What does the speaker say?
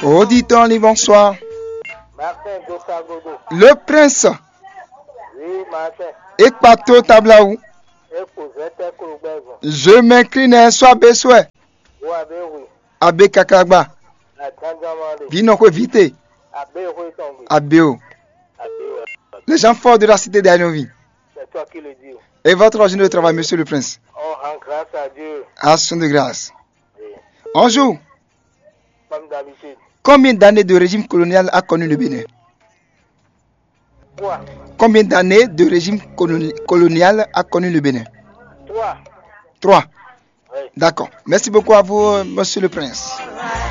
Auditeur, bonsoir. Martin Gossagodo. Le prince. Oui, Martin. Ekpato Tablaou. Écoute, Je m'incline soit Besoué. oui, oui. Abe Kakagba. Attends, Binoko vite. oui, tombé. Abeo. Les gens forts de la cité d'Anovi. C'est toi qui le dis. Et votre journée de travail, monsieur le prince. On rend grâce à Dieu. Action de grâce. Oui. Un jour, Comme d'habitude. combien d'années de régime colonial a connu le Bénin? Toi. Combien d'années de régime colonial a connu le Bénin? 3. 3. Oui. D'accord. Merci beaucoup à vous, monsieur le prince.